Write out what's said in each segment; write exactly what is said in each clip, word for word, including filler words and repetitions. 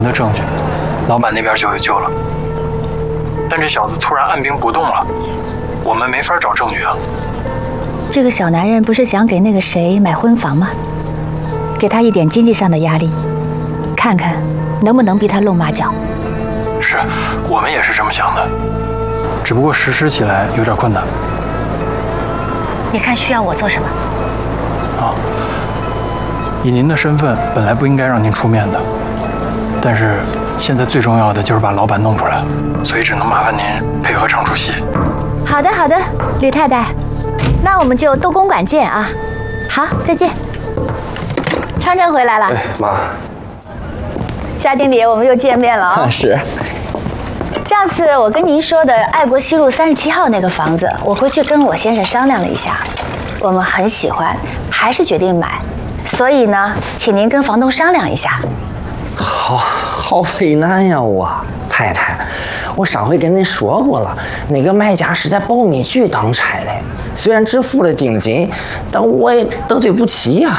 的证据，老板那边就有救了。但这小子突然按兵不动了，我们没法找证据啊。 这个小男人不是想给那个谁买婚房吗？给他一点经济上的压力，看看能不能逼他露马脚。 是，我们也是这么想的，只不过实施起来有点困难。 你看需要我做什么？ 啊，以您的身份，本来不应该让您出面的，但是现在最重要的就是把老板弄出来，所以只能麻烦您配合唱出戏。 好的，好的，吕太太，那我们就斗公馆见啊！好，再见。昌昌回来了。 哎，妈。 夏经理，我们又见面了啊！ 是。 上次我跟您说的爱国西路三十七号那个房子，我回去跟我先生商量了一下，我们很喜欢，还是决定买。所以呢，请您跟房东商量一下。 好，好为难呀，我太太，我上回跟您说过了，那个卖家是在保密局当差的，虽然只付了定金，但我也得罪不起呀。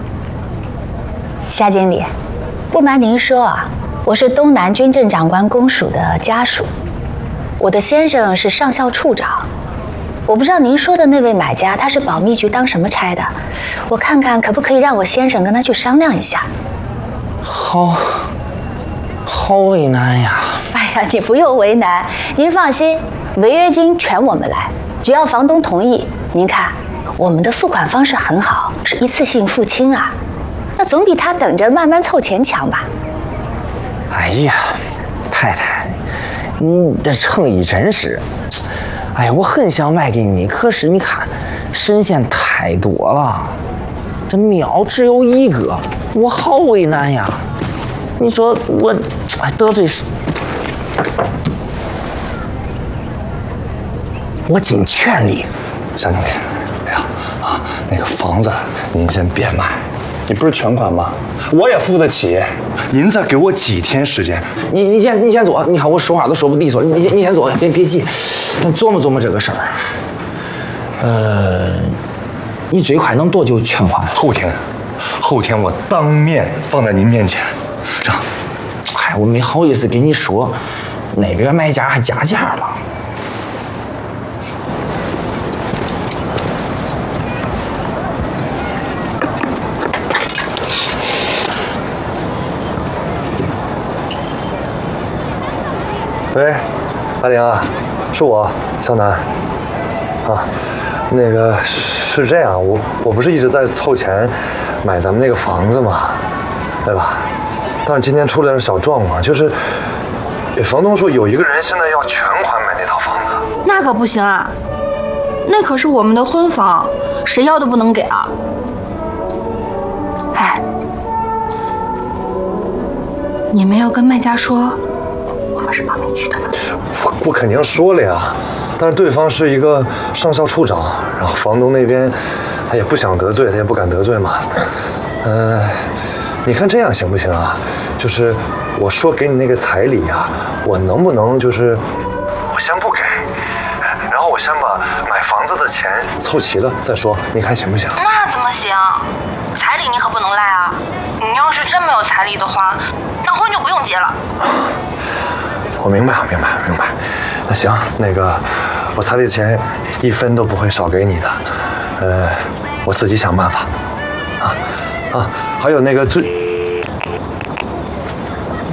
夏经理，不瞒您说啊，我是东南军政长官公署的家属，我的先生是上校处长。我不知道您说的那位买家他是保密局当什么差的，我看看可不可以让我先生跟他去商量一下。 好，好为难呀！ 哎呀，你不用为难，您放心，违约金全我们来，只要房东同意。您看，我们的付款方式很好，是一次性付清啊，那总比他等着慢慢凑钱强吧？ 哎呀，太太，你的诚意真是，哎呀，我很想卖给你，可是你看，神仙太多了，这庙只有一个，我好为难呀。你说我得罪是，我尽全力。 夏经理，哎呀啊，那个房子您先别卖，你不是全款吗？我也付得起，您再给我几天时间。 你你先你先坐，你看我说话都说不利索，你你你先坐，别别急，咱琢磨琢磨这个事儿。呃，你最快能多久全款？ 后天，后天我当面放在您面前。这样， 嗨，我没好意思跟你说，那边卖家还加价了。 喂，阿玲啊，是我肖楠。啊，那个是这样，我我不是一直在凑钱买咱们那个房子嘛，对吧？但是今天出了点小状况，就是房东说有一个人现在要全款买那套房子。 那可不行啊，那可是我们的婚房，谁要都不能给啊。哎，你们要跟卖家说我们是保密局的。 我我肯定说了呀，但是对方是一个上校处长，然后房东那边他也不想得罪，他也不敢得罪嘛。嗯、呃，你看这样行不行啊？就是我说给你那个彩礼啊，我能不能就是我先不给，然后我先把买房子的钱凑齐了再说，你看行不行？ 那怎么行？彩礼你可不能赖啊！你要是真没有彩礼的话，那婚就不用结了。 我明白，我明白，明白。那行，那个我彩礼钱一分都不会少给你的，呃，我自己想办法。啊啊，还有那个最。